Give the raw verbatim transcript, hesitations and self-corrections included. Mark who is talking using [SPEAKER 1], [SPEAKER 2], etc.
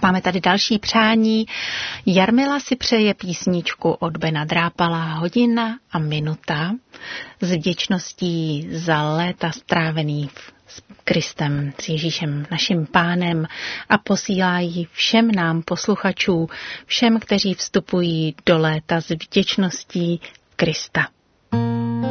[SPEAKER 1] máme tady další přání. Jarmila si přeje písničku od Bena Drápala Hodina a minuta s vděčností za léta strávený s Kristem, s Ježíšem, naším Pánem, a posílá ji všem nám posluchačů, všem, kteří vstupují do léta s vděčností Krista.